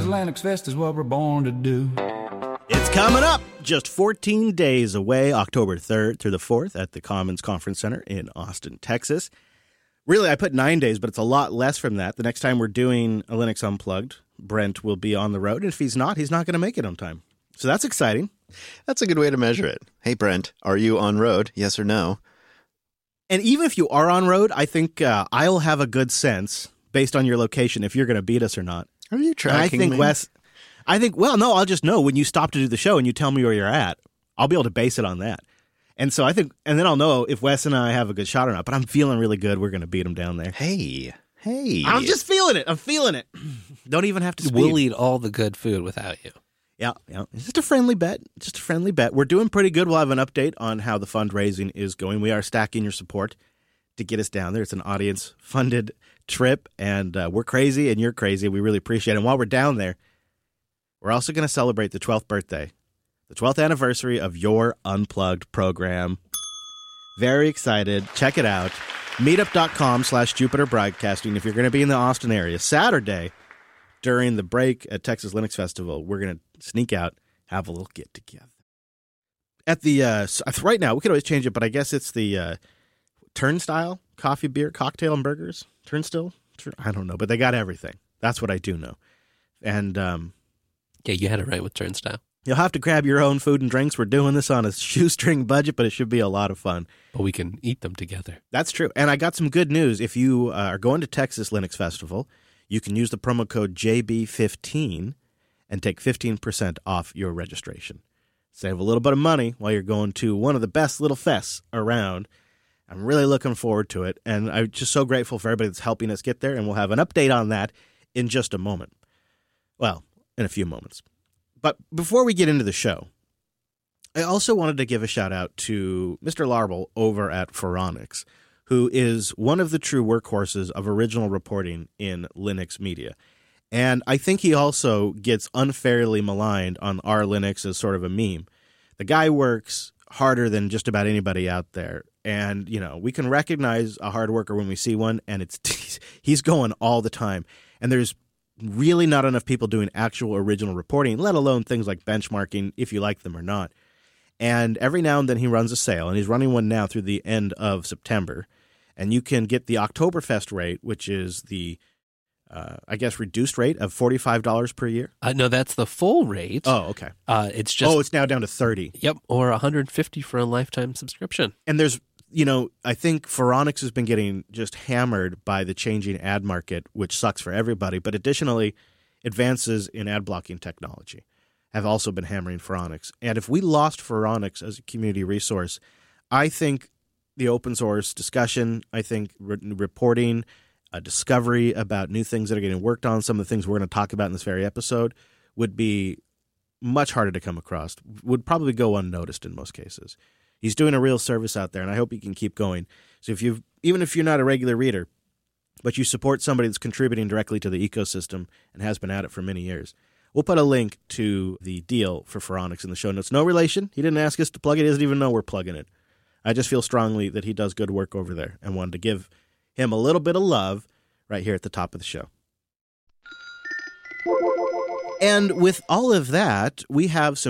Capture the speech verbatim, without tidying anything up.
Linux Fest is what we're born to do. It's coming up just fourteen days away, October third through the fourth at the Commons Conference Center in Austin, Texas. Really, I put nine days, but it's a lot less from that. The next time we're doing a Linux Unplugged, Brent will be on the road. And if he's not, he's not going to make it on time. So that's exciting. That's a good way to measure it. Hey, Brent, are you on road? Yes or no? And even if you are on road, I think uh, I'll have a good sense, based on your location, if you're going to beat us or not. Are you tracking I think me? Wes... I think, well, no, I'll just know when you stop to do the show and you tell me where you're at. I'll be able to base it on that. And so I think, and then I'll know if Wes and I have a good shot or not. But I'm feeling really good. We're going to beat him down there. Hey, hey. I'm just feeling it. I'm feeling it. Don't even have to speed. We'll eat all the good food without you. Yeah, yeah. It's just a friendly bet. Just a friendly bet. We're doing pretty good. We'll have an update on how the fundraising is going. We are stacking your support to get us down there. It's an audience-funded trip, and uh, we're crazy, and you're crazy. We really appreciate it. And while we're down there, we're also going to celebrate the twelfth birthday, the twelfth anniversary of your Unplugged program. Very excited. Check it out. Meetup.com slash Jupiter Broadcasting. If you're going to be in the Austin area Saturday during the break at Texas Linux Festival, we're going to sneak out, have a little get-together. At the, uh, right now, we could always change it, but I guess it's the uh, Turnstile Coffee, Beer, Cocktail, and Burgers. Turnstile? I don't know, but they got everything. That's what I do know. And, um... yeah, you had it right with Turnstile. You'll have to grab your own food and drinks. We're doing this on a shoestring budget, but it should be a lot of fun. But we can eat them together. That's true. And I got some good news. If you uh, are going to Texas Linux Festival, you can use the promo code J B fifteen and take fifteen percent off your registration. Save a little bit of money while you're going to one of the best little fests around. I'm really looking forward to it. And I'm just so grateful for everybody that's helping us get there. And we'll have an update on that in just a moment. Well, in a few moments. But before we get into the show, I also wanted to give a shout out to Mister Larble over at Phoronix, who is one of the true workhorses of original reporting in Linux media. And I think he also gets unfairly maligned on R Linux as sort of a meme. The guy works harder than just about anybody out there. And, you know, we can recognize a hard worker when we see one, and it's he's going all the time. And there's really not enough people doing actual original reporting, let alone things like benchmarking, if you like them or not. And every now and then he runs a sale, and he's running one now through the end of September. And you can get the Oktoberfest rate, which is the, uh, I guess, reduced rate of forty-five dollars per year. Uh, no, that's the full rate. Oh, okay. Uh, it's just oh, it's now down to thirty. Yep, or one hundred fifty dollars for a lifetime subscription. And there's, you know, I think Phoronix has been getting just hammered by the changing ad market, which sucks for everybody. But additionally, advances in ad blocking technology have also been hammering Phoronix. And if we lost Phoronix as a community resource, I think the open source discussion, I think re- reporting, a discovery about new things that are getting worked on, some of the things we're going to talk about in this very episode, would be much harder to come across, would probably go unnoticed in most cases. He's doing a real service out there, and I hope he can keep going. So if you, even if you're not a regular reader, but you support somebody that's contributing directly to the ecosystem and has been at it for many years, we'll put a link to the deal for Phoronix in the show notes. No relation. He didn't ask us to plug it. He doesn't even know we're plugging it. I just feel strongly that he does good work over there and wanted to give him a little bit of love right here at the top of the show. And with all of that, we have some